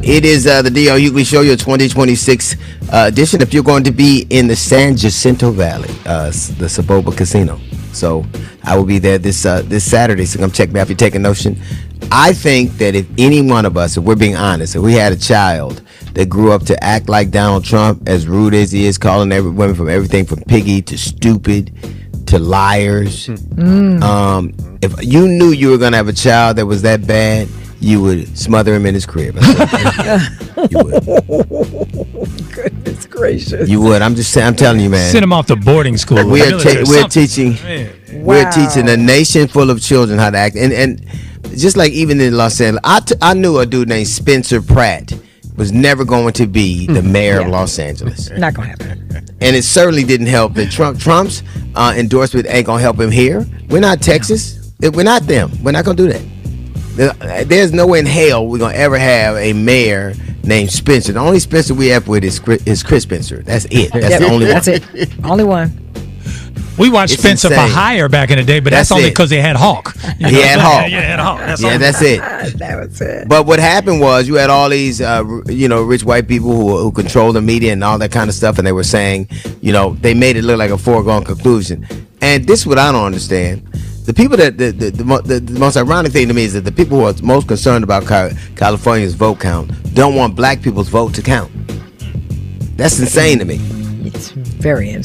It is the D.L. Hughley Show, your 2026 edition. If you're going to be in the San Jacinto Valley, the Saboba Casino. So I will be there this Saturday. So come check me out if you're taking notion. I think that if any one of us, if we're being honest, if we had a child that grew up to act like Donald Trump, as rude as he is, calling every women from everything from piggy to stupid to liars. If you knew you were going to have a child that was that bad, you would smother him in his crib. You would. Goodness gracious. You would. I'm telling you, man. Send him off to boarding school. We're teaching a nation full of children how to act. And just like even in Los Angeles, I knew a dude named Spencer Pratt was never going to be the mayor of Los Angeles. Not going to happen. And it certainly didn't help that Trump's endorsement ain't going to help him here. We're not Texas. We're not them. We're not going to do that. There's no way in hell we're going to ever have a mayor named Spencer. The only Spencer we have with is Chris Spencer. That's it. That's the only one. That's it. Only one. We watched Spencer for Hire back in the day, but that's only because they had Hawk. He had Hawk. Yeah, Hawk. That's it. That was it. But what happened was you had all these, rich white people who control the media and all that kind of stuff, and they were saying, they made it look like a foregone conclusion. And this is what I don't understand. The people the most ironic thing to me is that the people who are most concerned about California's vote count don't want black people's vote to count. That's insane to me. It's very insane.